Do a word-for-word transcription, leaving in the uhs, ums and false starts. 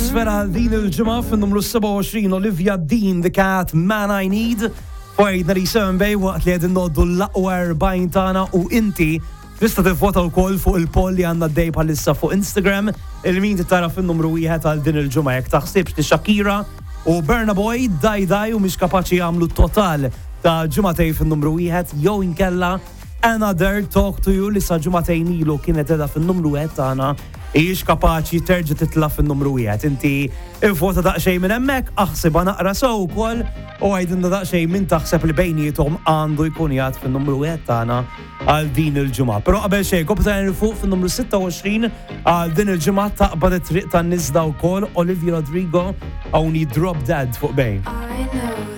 Atmosfera din il-ġimgħa fin-numru seba' u għoxrin Olivia Dean, The Cat, Man I Need. Fajna li Sunday waqt li qegħdin noddu l-aqwa erbgħin tagħna u inti tista' tivvota wkoll fuq il-poll li għandna dej bħalissa fuq Instagram il-min titara fin-numru wieħed għal din il-ġimgħa jekk taħsibx li Shakira u Burna Boy daj daj u mhix kapaċi jagħmlu total ta' ġimgħatej fin-numru wieħed jew inkella Another Talk to You li sa ġimgħatejn ilu kienet qiegħda fin-numru wieħed tagħna hijiex kapaċi terġa' titla' fin-numru wieħed. Inti ivvota daqsxejn minn hemmhekk, aħsibha naqra sew ukoll u għajdilna daqsxejn min taħseb li bejniethom għandu jkun jgħid fin-numru wieħed tagħna għal din il-ġimgħa. Però qabel xejn kompeta fuq fin-numru sitta u għoxrin għal din il-ġimgħa taqbad it-triq tan-niżda wkoll Olivia Rodrigo Only Drop Dead fuq bejn.